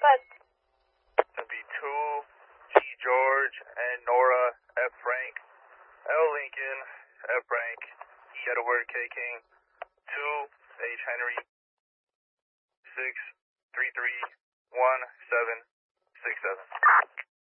ahead. It's going to be 2 G George and Nora F Frank, L Lincoln F Frank, E Edward K King, 2 H Henry, 6331767.